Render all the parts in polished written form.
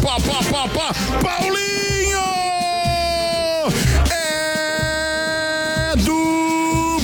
Paulinho! É do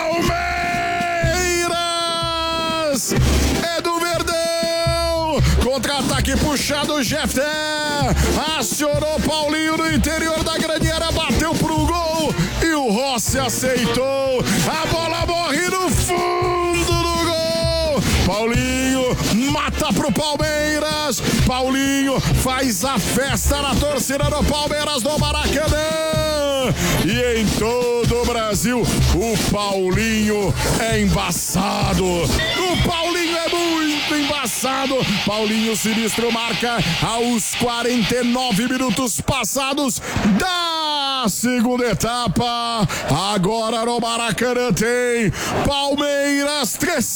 Palmeiras! É do Verdão! Contra-ataque puxado, Jefté! Acionou Paulinho no interior da grande área, bateu pro gol e o Rossi aceitou. A bola morre no fundo do gol. Paulinho mata pro Palmeiras. Paulinho faz a festa na torcida do Palmeiras do Maracanã. E em todo o Brasil, o Paulinho é embaçado. O Paulinho é muito embaçado. Paulinho Sinistro marca aos 49 minutos passados da segunda etapa. Agora no Maracanã tem Palmeiras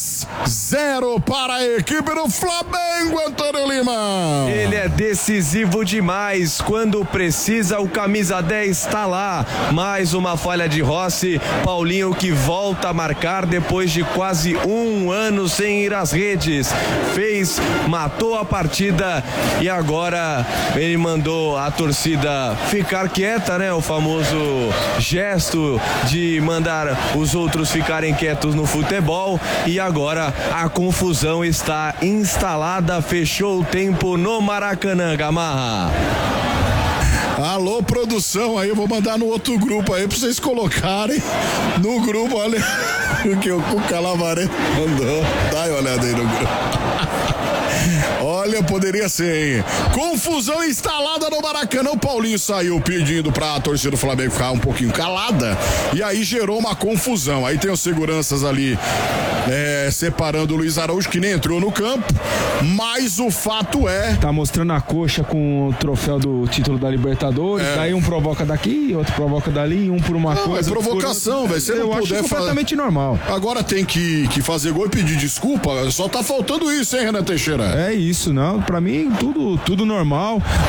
3-0 para a equipe do Flamengo, Antônio Lima. Ele é decisivo demais. Quando precisa, o camisa 10 está lá. Mais uma falha de Rossi. Paulinho que volta a marcar depois de quase um ano sem ir às redes. Matou a partida e agora ele mandou a torcida ficar quieta, né? O famoso gesto de mandar os outros ficarem quietos no futebol. E agora a confusão está instalada. Fechou o tempo no Maracanã, Gamarra. Alô, produção, aí eu vou mandar no outro grupo aí pra vocês colocarem no grupo, olha o que o Cuca Lavaré mandou. Dá uma olhada aí no grupo. Olha, poderia ser, hein? Confusão instalada no Maracanã. O Paulinho saiu pedindo pra torcida do Flamengo ficar um pouquinho calada e aí gerou uma confusão. Aí tem os seguranças ali separando o Luiz Araújo, que nem entrou no campo, mas o fato é... Tá mostrando a coxa com o troféu do título da Libertadores, daí um provoca daqui, outro provoca dali, um por uma coisa... É provocação, velho. Eu acho completamente normal. Agora tem que fazer gol e pedir desculpa, só tá faltando isso, hein, Renan Teixeira? É isso, não, pra mim tudo normal.